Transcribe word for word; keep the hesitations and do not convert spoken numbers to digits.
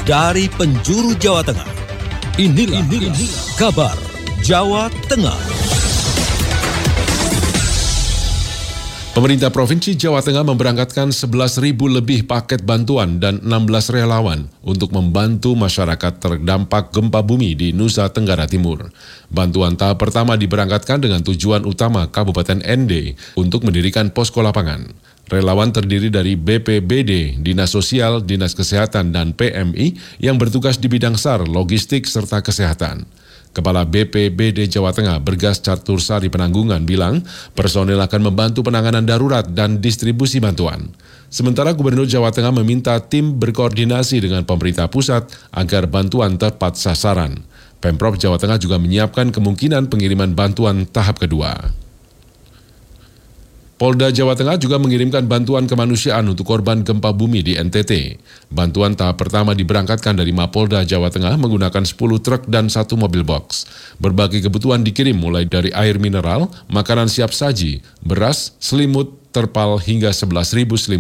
dari penjuru Jawa Tengah. Inilah, inilah kabar Jawa Tengah. Pemerintah Provinsi Jawa Tengah memberangkatkan sebelas ribu lebih paket bantuan dan enam belas relawan untuk membantu masyarakat terdampak gempa bumi di Nusa Tenggara Timur. Bantuan tahap pertama diberangkatkan dengan tujuan utama Kabupaten N D untuk mendirikan posko lapangan. Relawan terdiri dari B P B D, Dinas Sosial, Dinas Kesehatan, dan P M I yang bertugas di bidang S A R, logistik, serta kesehatan. Kepala B P B D Jawa Tengah Bergas Catursari Penanggungan bilang personil akan membantu penanganan darurat dan distribusi bantuan. Sementara Gubernur Jawa Tengah meminta tim berkoordinasi dengan pemerintah pusat agar bantuan tepat sasaran. Pemprov Jawa Tengah juga menyiapkan kemungkinan pengiriman bantuan tahap kedua. Polda Jawa Tengah juga mengirimkan bantuan kemanusiaan untuk korban gempa bumi di N T T. Bantuan tahap pertama diberangkatkan dari Mapolda Jawa Tengah menggunakan sepuluh truk dan satu mobil box. Berbagai kebutuhan dikirim mulai dari air mineral, makanan siap saji, beras, selimut, terpal hingga sebelas ribu selimut.